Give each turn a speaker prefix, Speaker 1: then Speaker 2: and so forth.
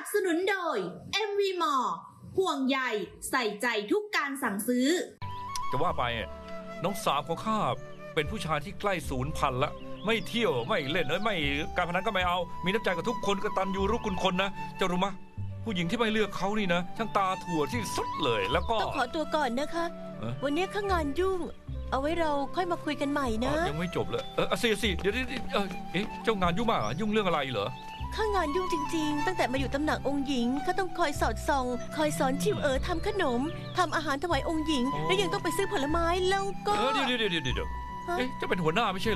Speaker 1: สนุนโดย MV Mall ห่วงใยใส่ใจทุกการสั่งซื้อ
Speaker 2: จะว่าไปน้องสาวของข้าเป็นผู้ชายที่ใกล้สูญพันธุ์ละไม่เที่ยวไม่เล่นไม่การพนันก็ไม่เอามีน้ำใจกับทุกคนกตัญญูรู้คุณคนนะเจ้ารู้มะผู้หญิงที่ไม่เลือกเขานี่นะช่างตาถั่วที่สุดเลยแล้วก็
Speaker 3: ต้องขอตัวก่อนนะคะวันนี้ข้างานยุ่งเอาไว้เราค่อยมาคุยกันใหม่นะ
Speaker 2: ยังไม่จบเลยสิเดี๋ยวเจ้างานยุ่งมากยุ่งเรื่องอะไรเหรอ
Speaker 3: ข้างานยุ่งจริงๆตั้งแต่มาอยู่ตำหนักองค์หญิงเขาต้องคอยสอดส่องคอยสอนชิวทำขนมทำอาหารถวายองค์หญิงและยังต้องไปซื้อผลไม้แล้วก็
Speaker 2: เดี๋ยวจะเป็นหัวหน้าไม่ใช่